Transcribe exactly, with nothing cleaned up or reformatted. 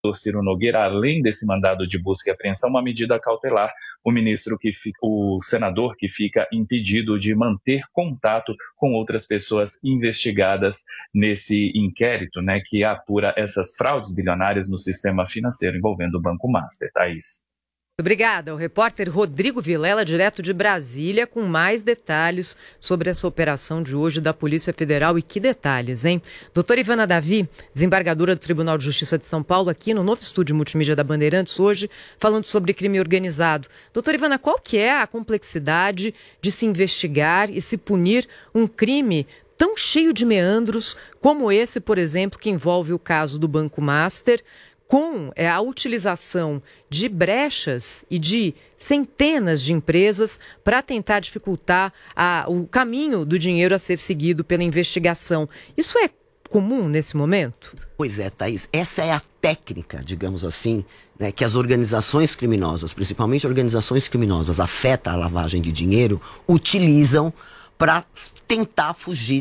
Ciro Nogueira, além desse mandado de busca e apreensão, uma medida cautelar, o ministro que fica, o senador que fica impedido de manter contato com outras pessoas investigadas nesse inquérito, né, que apura essas fraudes bilionárias no sistema financeiro envolvendo o Banco Master. Thaís. Obrigada. O repórter Rodrigo Vilela, direto de Brasília, com mais detalhes sobre essa operação de hoje da Polícia Federal. E que detalhes, hein? Doutora Ivana Davi, desembargadora do Tribunal de Justiça de São Paulo, aqui no novo estúdio multimídia da Bandeirantes, hoje, falando sobre crime organizado. Doutora Ivana, qual que é a complexidade de se investigar e se punir um crime tão cheio de meandros como esse, por exemplo, que envolve o caso do Banco Master, com é, a utilização de brechas e de centenas de empresas para tentar dificultar a, o caminho do dinheiro a ser seguido pela investigação. Isso é comum nesse momento? Pois é, Thaís. Essa é a técnica, digamos assim, né, que as organizações criminosas, principalmente organizações criminosas afetam a lavagem de dinheiro, utilizam para tentar fugir